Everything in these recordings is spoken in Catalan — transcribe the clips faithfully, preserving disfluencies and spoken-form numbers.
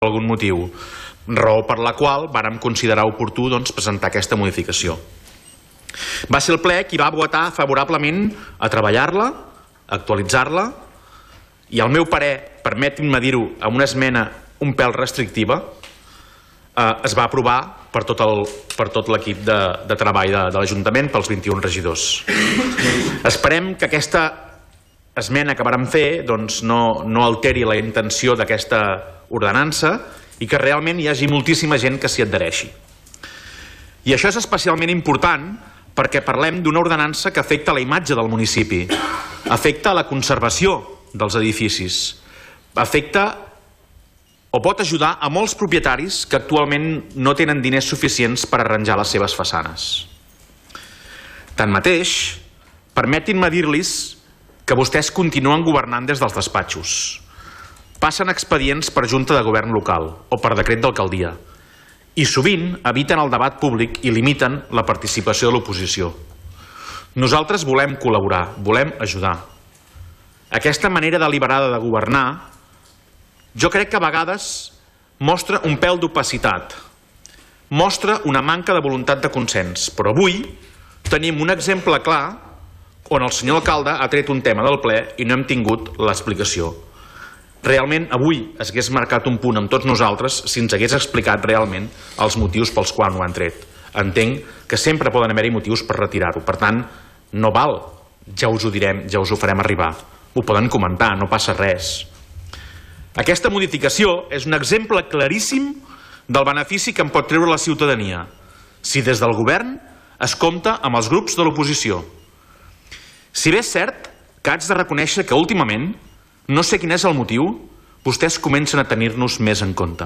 algun motiu, raó per la qual vàrem considerar oportú presentar aquesta modificació. Va ser el ple qui va votar favorablement a treballar-la, a actualitzar-la, i al meu parer, permetin-me dir-ho, amb una esmena un pèl restrictiva, es va aprovar per tot l'equip de treball de l'Ajuntament, pels vint-i-un regidors. Esperem que aquesta esmena que vàrem fer no alteri la intenció d'aquesta ordenança i que realment hi hagi moltíssima gent que s'hi adhereixi. I això és especialment important perquè parlem d'una ordenança que afecta la imatge del municipi, afecta la conservació dels edificis, afecta o pot ajudar a molts propietaris que actualment no tenen diners suficients per arranjar les seves façanes. Tanmateix, permetin-me dir-los que vostès continuen governant des dels despatxos. Passen expedients per junta de govern local o per decret d'alcaldia i sovint eviten el debat públic i limiten la participació de l'oposició. Nosaltres volem col·laborar, volem ajudar. Aquesta manera deliberada de governar jo crec que a vegades mostra un pèl d'opacitat, mostra una manca de voluntat de consens, però avui tenim un exemple clar on el senyor alcalde ha tret un tema del ple i no hem tingut l'explicació. Realment avui es hagués marcat un punt amb tots nosaltres si ens hagués explicat realment els motius pels quals ho han tret. Entenc que sempre poden haver-hi motius per retirar-ho, per tant, no val, ja us ho direm, ja us ho farem arribar. Ho poden comentar, no passa res. Aquesta modificació és un exemple claríssim del benefici que en pot treure la ciutadania si des del govern es compta amb els grups de l'oposició. Si bé és cert que haig de reconèixer que últimament, no sé quin és el motiu, vostès comencen a tenir-nos més en compte.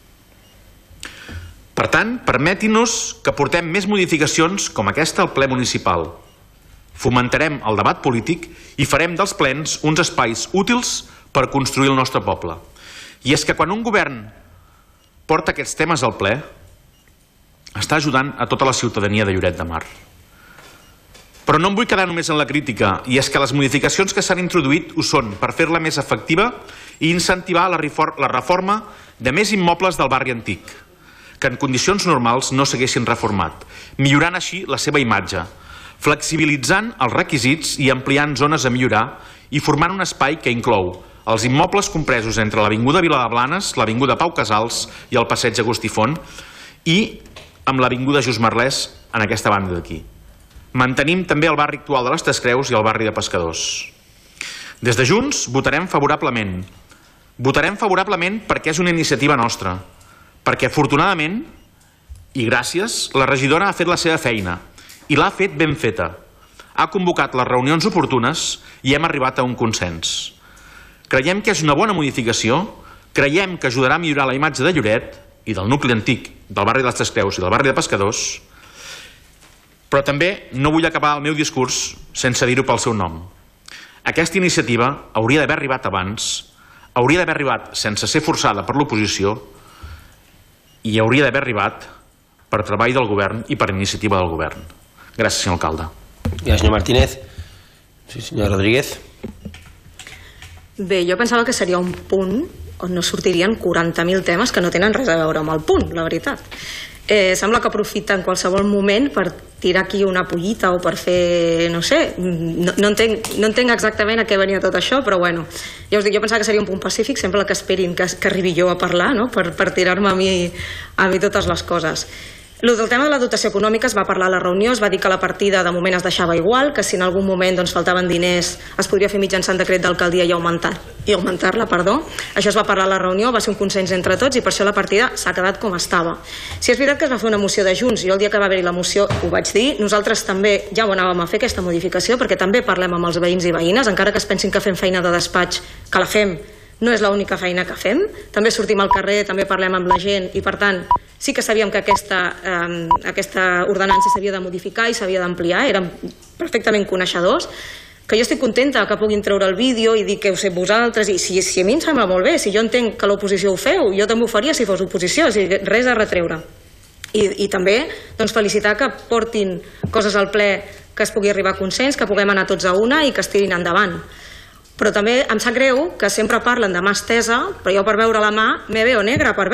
Per tant, permetin-nos que portem més modificacions com aquesta al ple municipal. Fomentarem el debat polític i farem dels plens uns espais útils per construir el nostre poble. I és que quan un govern porta aquests temes al ple, està ajudant a tota la ciutadania de Lloret de Mar. Però no em vull quedar només en la crítica, i és que les modificacions que s'han introduït ho són per fer-la més efectiva i incentivar la reforma de més immobles del barri antic, que en condicions normals no s'haguessin reformat, millorant així la seva imatge, flexibilitzant els requisits i ampliant zones a millorar i formant un espai que inclou els immobles compresos entre l'Avinguda Vila de Blanes, l'Avinguda Pau Casals i el Passeig Agustí Font i amb l'Avinguda Just Merlès en aquesta banda d'aquí. Mantenim també el barri actual de les Tres Creus i el barri de Pescadors. Des de Junts votarem favorablement. Votarem favorablement perquè és una iniciativa nostra, perquè afortunadament, i gràcies, la regidora ha fet la seva feina i l'ha fet ben feta. Ha convocat les reunions oportunes i hem arribat a un consens. Creiem que és una bona modificació, creiem que ajudarà a millorar la imatge de Lloret i del nucli antic del barri de les Tres Creus i del barri de Pescadors, però també no vull acabar el meu discurs sense dir-ho pel seu nom. Aquesta iniciativa hauria d'haver arribat abans, hauria d'haver arribat sense ser forçada per l'oposició i hauria d'haver arribat per treball del govern i per iniciativa del govern. Gràcies, senyor alcalde. Gràcies, senyor Martínez. Sí, senyor Rodríguez. Bé, jo pensava que seria un punt on no sortirien quaranta mil temes que no tenen res a veure amb el punt, la veritat. Eh, sembla que aprofita en qualsevol moment per tirar aquí una pollita o per fer, no sé, no, no, entenc, no entenc exactament a què venia tot això, però bueno, ja us dic, jo pensava que seria un punt pacífic, sempre que esperin que, que arribi jo a parlar, no? per, per tirar-me a mi, a mi totes les coses. El del tema de la dotació econòmica es va parlar a la reunió, es va dir que la partida de moment es deixava igual, que si en algun moment doncs, faltaven diners es podria fer mitjançant decret d'alcaldia i augmentar-la, i augmentar-la, perdó. Això es va parlar a la reunió, va ser un consens entre tots i per això la partida s'ha quedat com estava. Si és veritat que es va fer una moció de Junts, jo el dia que va haver-hi la moció ho vaig dir, nosaltres també ja ho anàvem a fer aquesta modificació perquè també parlem amb els veïns i veïnes, encara que es pensin que fem feina de despatx, que la fem, no és l'única feina que fem, també sortim al carrer, també parlem amb la gent i per tant sí que sabíem que aquesta, eh, aquesta ordenança s'havia de modificar i s'havia d'ampliar, érem perfectament coneixedors, que jo estic contenta que puguin treure el vídeo i dir que ho sé vosaltres, i si, si a mi em sembla molt bé, si jo entenc que l'oposició ho feu, jo també ho faria si fos oposició, o sigui, res a retreure. I, i també doncs, felicitar que portin coses al ple que es pugui arribar a consens, que puguem anar tots a una i que es tirin endavant. Però també em sap greu que sempre parlen de mà estesa, però jo per veure la mà me veo negra, per